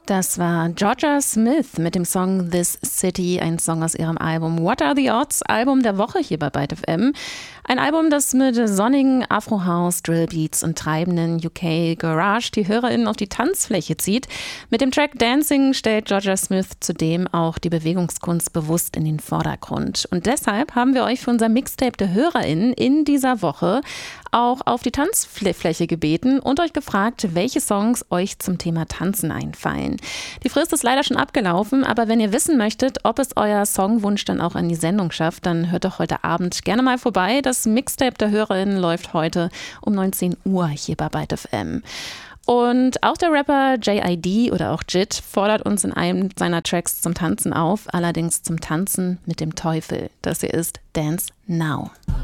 Das war Georgia Smith mit dem Song This City, ein Song aus ihrem Album What Are the Odds, Album der Woche hier bei Byte FM. Ein Album, das mit sonnigen Afro-House, Drillbeats und treibenden UK Garage die HörerInnen auf die Tanzfläche zieht. Mit dem Track Dancing stellt Georgia Smith zudem auch die Bewegungskunst bewusst in den Vordergrund. Und deshalb haben wir euch für unser Mixtape der HörerInnen in dieser Woche auch auf die Tanzfläche gebeten und euch gefragt, welche Songs euch zum Thema Tanzen einfallen. Die Frist ist leider schon abgelaufen, aber wenn ihr wissen möchtet, ob es euer Songwunsch dann auch in die Sendung schafft, dann hört doch heute Abend gerne mal vorbei. Das Mixtape der HörerInnen läuft heute um 19 Uhr hier bei Byte FM. Und auch der Rapper JID oder auch JIT fordert uns in einem seiner Tracks zum Tanzen auf, allerdings zum Tanzen mit dem Teufel. Das hier ist Dance Now.